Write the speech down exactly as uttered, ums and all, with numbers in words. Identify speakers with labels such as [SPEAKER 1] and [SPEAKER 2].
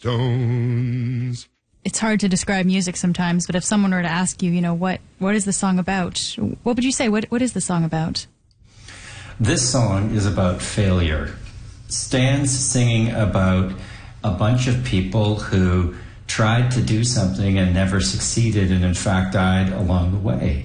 [SPEAKER 1] Stones.
[SPEAKER 2] It's hard to describe music sometimes, but if someone were to ask you, you know, what, what is the song about? What would you say? What, what is the song about?
[SPEAKER 3] This song is about failure. Stan's singing about a bunch of people who tried to do something and never succeeded and in fact died along the way.